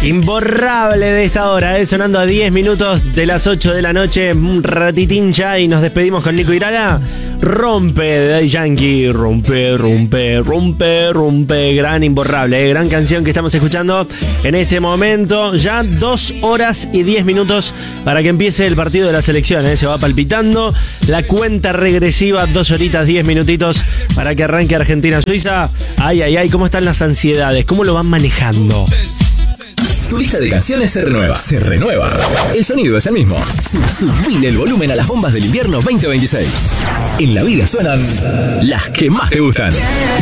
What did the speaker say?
Imborrable de esta hora, sonando a 10 minutos de las 8 de la noche, un ratitín ya y nos despedimos con Nico Irala. Rompe de Daddy Yankee, rompe, rompe, rompe, rompe, gran Imborrable, gran canción que estamos escuchando en este momento. Ya 2 horas y 10 minutos para que empiece el partido de la selección, se va palpitando la cuenta regresiva, 2 horitas 10 minutitos para que arranque Argentina-Suiza. Ay, ay, ay, ¿cómo están las ansiedades? ¿Cómo lo van manejando? Tu lista de canciones se renueva. Se renueva. El sonido es el mismo. Subile el volumen a las bombas del invierno 2026. En la vida suenan las que más te gustan.